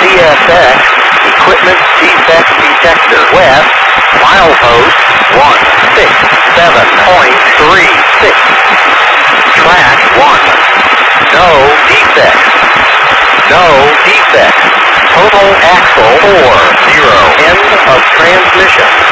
CSX, equipment defect detector west, milepost 167.36. Track 1. No defects. No defects. Total axle 40. End of transmission.